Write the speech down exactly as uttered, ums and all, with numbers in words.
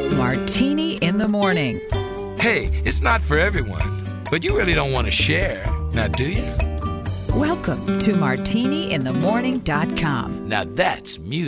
Martini in the Morning. Hey, it's not for everyone, but you really don't want to share, now do you? Welcome to martini in the morning dot com. Now that's music.